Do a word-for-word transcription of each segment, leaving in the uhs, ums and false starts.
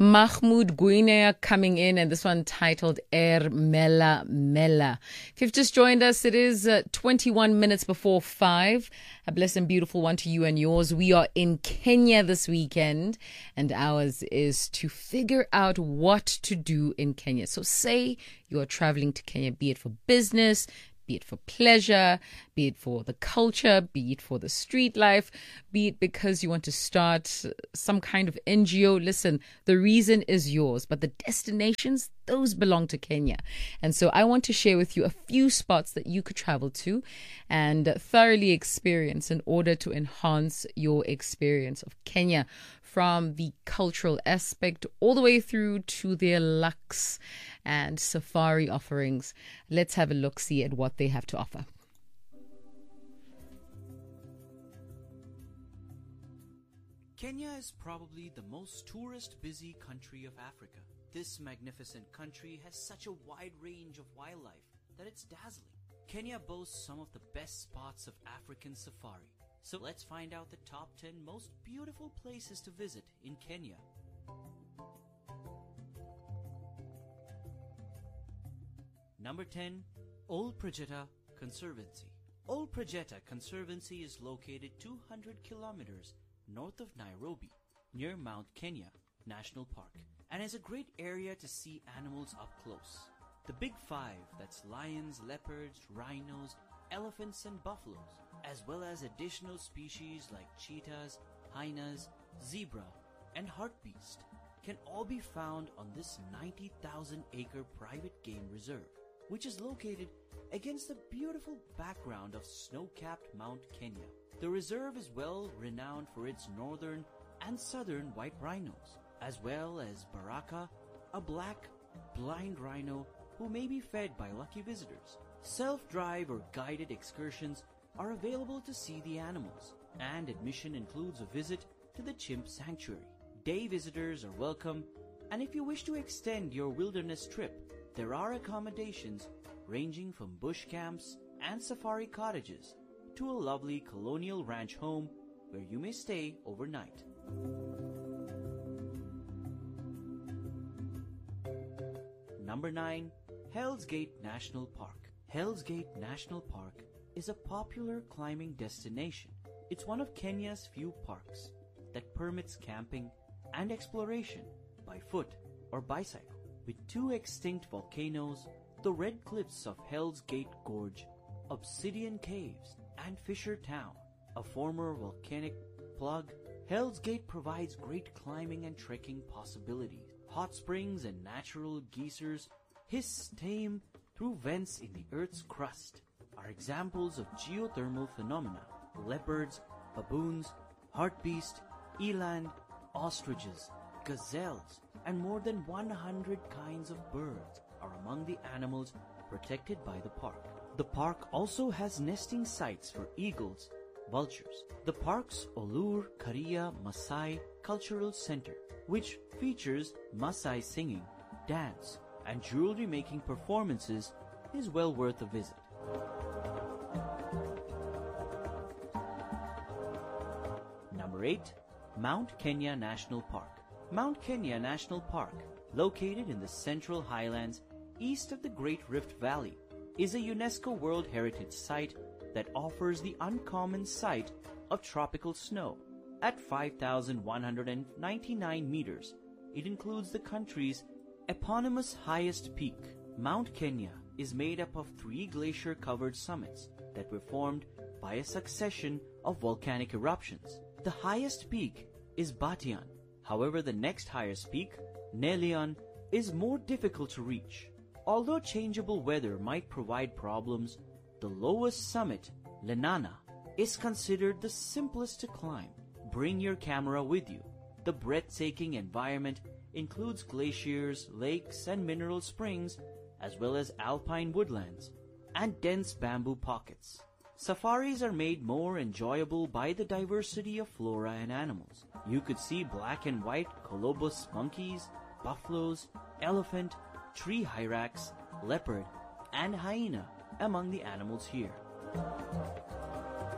Mahmoud Guinea coming in, and this one titled Er Mela Mela. If you've just joined us, it is uh, twenty-one minutes before five. A blessed and beautiful one to you and yours. We are in Kenya this weekend, and ours is to figure out what to do in Kenya. So say you are traveling to Kenya, be it for business, be it for pleasure, be it for the culture, be it for the street life, be it because you want to start some kind of N G O. Listen, the reason is yours, but the destinations, those belong to Kenya. And so I want to share with you a few spots that you could travel to and thoroughly experience in order to enhance your experience of Kenya, from the cultural aspect all the way through to their luxe and safari offerings. Let's have a look-see at what they have to offer. Kenya is probably the most tourist-busy country of Africa. This magnificent country has such a wide range of wildlife that it's dazzling. Kenya boasts some of the best spots of African safari. So let's find out the top ten most beautiful places to visit in Kenya. Number ten. Old Projeta Conservancy. Old Projeta Conservancy is located two hundred kilometers north of Nairobi, near Mount Kenya National Park, and is a great area to see animals up close. The big five, that's lions, leopards, rhinos, elephants and buffaloes, as well as additional species like cheetahs, hyenas, zebra, and hartebeest, can all be found on this ninety thousand acre private game reserve, which is located against the beautiful background of snow-capped Mount Kenya. The reserve is well renowned for its northern and southern white rhinos, as well as Baraka, a black, blind rhino who may be fed by lucky visitors. Self-drive or guided excursions are available to see the animals, and admission includes a visit to the chimp sanctuary. Day visitors are welcome, and if you wish to extend your wilderness trip, there are accommodations ranging from bush camps and safari cottages to a lovely colonial ranch home where you may stay overnight. Number nine. Hell's Gate National Park. Hell's Gate National Park is a popular climbing destination. It's one of Kenya's few parks that permits camping and exploration by foot or bicycle. With two extinct volcanoes, the red cliffs of Hell's Gate Gorge, Obsidian Caves, and Fisher Town, a former volcanic plug, Hell's Gate provides great climbing and trekking possibilities. Hot springs and natural geysers hiss tame through vents in the Earth's crust are examples of geothermal phenomena. Leopards, baboons, hartebeest, eland, ostriches, gazelles, and more than one hundred kinds of birds are among the animals protected by the park. The park also has nesting sites for eagles, vultures. The park's Olur Karia Maasai Cultural Center, which features Maasai singing, dance, and jewelry-making performances, is well worth a visit. Number eight. Mount Kenya National Park. Mount Kenya National Park, located in the Central Highlands east of the Great Rift Valley, is a UNESCO World Heritage Site that offers the uncommon sight of tropical snow. At five thousand one hundred ninety-nine meters, it includes the country's eponymous highest peak. Mount Kenya is made up of three glacier-covered summits that were formed by a succession of volcanic eruptions. The highest peak is Batian. However, the next highest peak, Nelion, is more difficult to reach. Although changeable weather might provide problems, the lowest summit, Lenana, is considered the simplest to climb. Bring your camera with you. The breathtaking environment includes glaciers, lakes, and mineral springs, as well as alpine woodlands and dense bamboo pockets. Safaris are made more enjoyable by the diversity of flora and animals. You could see black and white colobus monkeys, buffaloes, elephant, tree hyrax, leopard, and hyena among the animals here.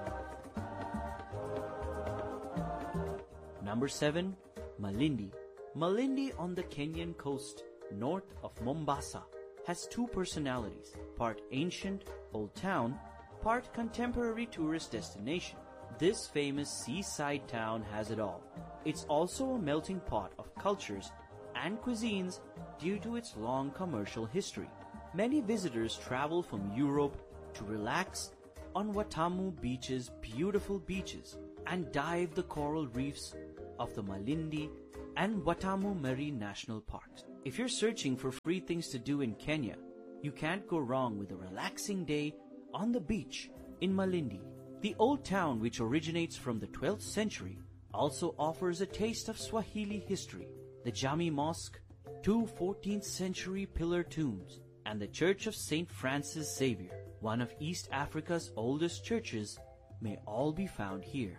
Number seven. Malindi. Malindi on the Kenyan coast north of Mombasa has two personalities, part ancient, old town, part contemporary tourist destination. This famous seaside town has it all. It's also a melting pot of cultures and cuisines due to its long commercial history. Many visitors travel from Europe to relax on Watamu Beach's beautiful beaches and dive the coral reefs of the Malindi and Watamu Marine National Parks. If you're searching for free things to do in Kenya, you can't go wrong with a relaxing day on the beach in Malindi. The old town, which originates from the twelfth century, also offers a taste of Swahili history. The Jami Mosque, two fourteenth century pillar tombs, and the Church of Saint Francis Xavier, one of East Africa's oldest churches, may all be found here.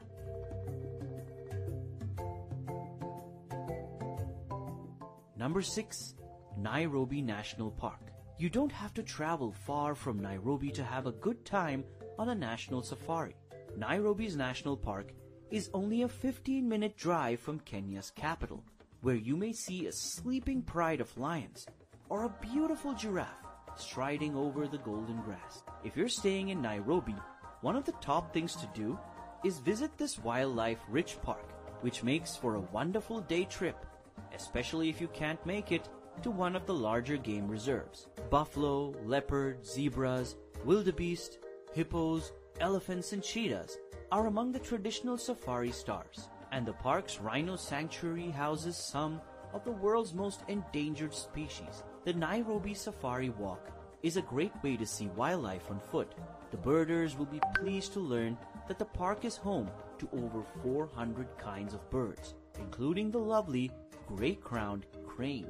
Number six. Nairobi National Park. You don't have to travel far from Nairobi to have a good time on a national safari. Nairobi's National Park is only a fifteen minute drive from Kenya's capital, where you may see a sleeping pride of lions or a beautiful giraffe striding over the golden grass. If you're staying in Nairobi, one of the top things to do is visit this wildlife-rich park, which makes for a wonderful day trip, especially if you can't make it to one of the larger game reserves. Buffalo, leopard, zebras, wildebeest, hippos, elephants, and cheetahs are among the traditional safari stars, and the park's rhino sanctuary houses some of the world's most endangered species. The Nairobi Safari Walk is a great way to see wildlife on foot. The birders will be pleased to learn that the park is home to over four hundred kinds of birds, including the lovely gray-crowned crane.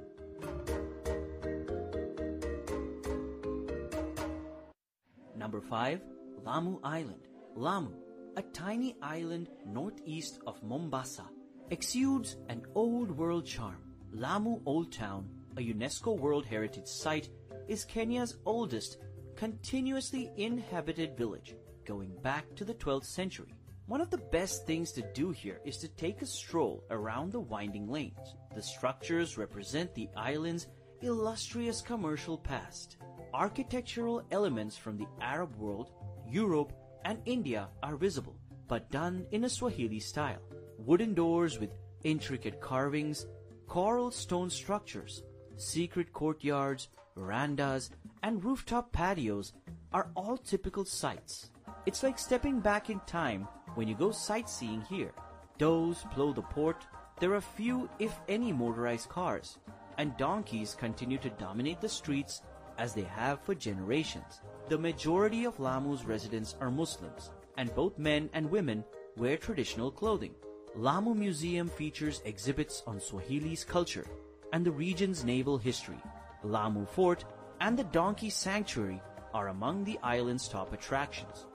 Number five. Lamu Island. Lamu, a tiny island northeast of Mombasa, exudes an old-world charm. Lamu Old Town, a UNESCO World Heritage Site, is Kenya's oldest continuously inhabited village, going back to the twelfth century. One of the best things to do here is to take a stroll around the winding lanes. The structures represent the island's illustrious commercial past. Architectural elements from the Arab world, Europe, and India are visible, but done in a Swahili style. Wooden doors with intricate carvings, coral stone structures, secret courtyards, verandas, and rooftop patios are all typical sights. It's like stepping back in time when you go sightseeing here. Does plow the port, there are few if any motorized cars, and donkeys continue to dominate the streets as they have for generations. The majority of Lamu's residents are Muslims, and both men and women wear traditional clothing. Lamu Museum features exhibits on Swahili's culture and the region's naval history. Lamu Fort and the Donkey Sanctuary are among the island's top attractions.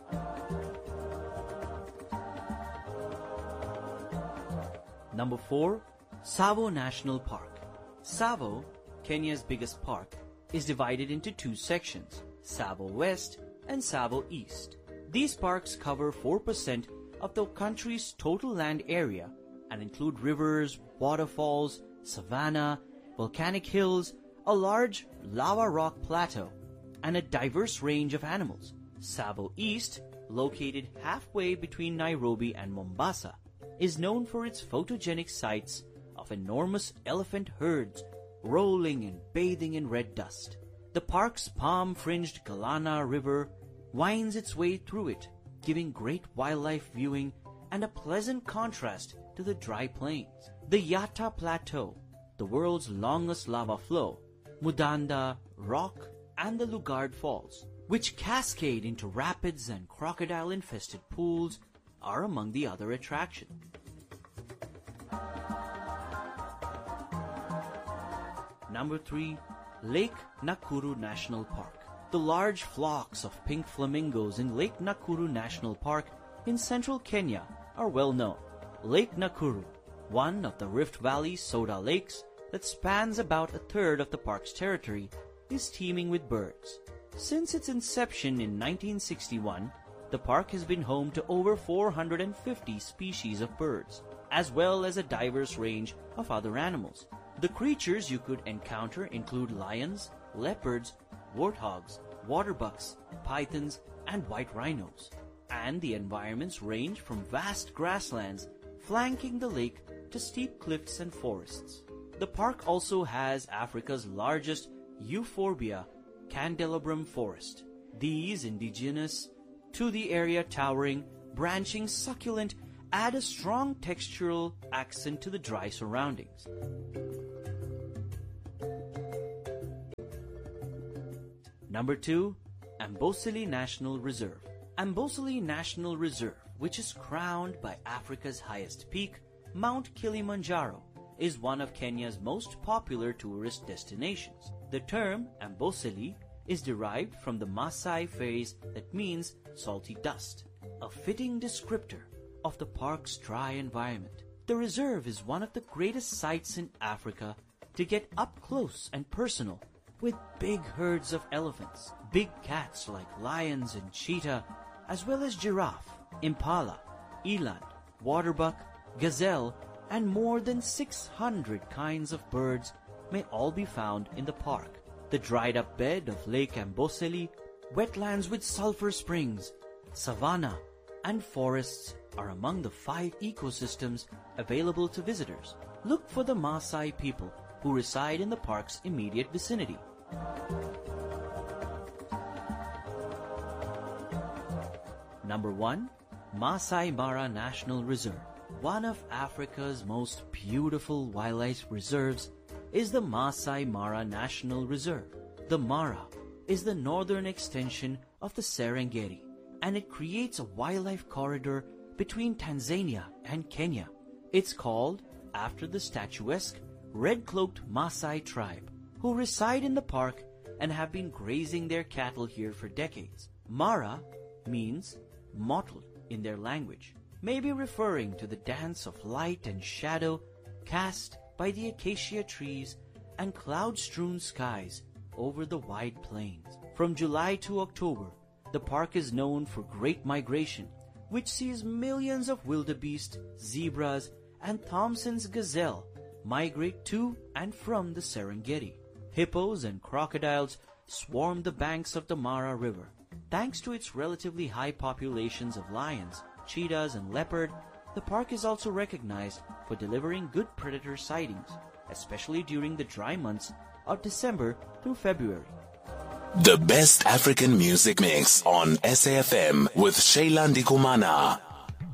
Number four. Tsavo National Park. Tsavo, Kenya's biggest park, is divided into two sections, Tsavo West and Tsavo East. These parks cover four percent of the country's total land area and include rivers, waterfalls, savanna, volcanic hills, a large lava rock plateau, and a diverse range of animals. Tsavo East, located halfway between Nairobi and Mombasa, is known for its photogenic sights of enormous elephant herds rolling and bathing in red dust. The park's palm-fringed Galana River winds its way through it, giving great wildlife viewing and a pleasant contrast to the dry plains. The Yatta Plateau, the world's longest lava flow, Mudanda Rock, and the Lugard Falls, which cascade into rapids and crocodile-infested pools, are among the other attractions. Number three. Lake Nakuru National Park. The large flocks of pink flamingos in Lake Nakuru National Park in central Kenya are well known. Lake Nakuru, one of the Rift Valley soda lakes that spans about a third of the park's territory, is teeming with birds. Since its inception in nineteen sixty-one, the park has been home to over four hundred fifty species of birds. as well as a diverse range of other animals. The creatures you could encounter include lions, leopards, warthogs, waterbucks, pythons, and white rhinos. And the environments range from vast grasslands flanking the lake to steep cliffs and forests. The park also has Africa's largest Euphorbia candelabrum forest. These indigenous to the area towering, branching succulent add a strong textural accent to the dry surroundings. Number two, Amboseli National Reserve. Amboseli National Reserve, which is crowned by Africa's highest peak, Mount Kilimanjaro, is one of Kenya's most popular tourist destinations. The term Amboseli is derived from the Maasai phrase that means salty dust, a fitting descriptor of the park's dry environment. The reserve is one of the greatest sites in Africa to get up close and personal with big herds of elephants, big cats like lions and cheetah, as well as giraffe, impala, eland, waterbuck, gazelle, and more than six hundred kinds of birds may all be found in the park. The dried-up bed of Lake Amboseli, wetlands with sulfur springs, savanna, and forests are among the five ecosystems available to visitors. Look for the Maasai people who reside in the park's immediate vicinity. Number one, Maasai Mara National Reserve. One of Africa's most beautiful wildlife reserves is the Maasai Mara National Reserve. The Mara is the northern extension of the Serengeti, and it creates a wildlife corridor between Tanzania and Kenya. It's called after the statuesque red-cloaked Maasai tribe, who reside in the park and have been grazing their cattle here for decades. Mara means mottled in their language, maybe referring to the dance of light and shadow cast by the acacia trees and cloud-strewn skies over the wide plains. From July to October, the park is known for great migration, which sees millions of wildebeest, zebras, and Thompson's gazelle migrate to and from the Serengeti. Hippos and crocodiles swarm the banks of the Mara River. Thanks to its relatively high populations of lions, cheetahs, and leopard, the park is also recognized for delivering good predator sightings, especially during the dry months of December through February. The best African music mix on S A F M with Shayla Ndikumana.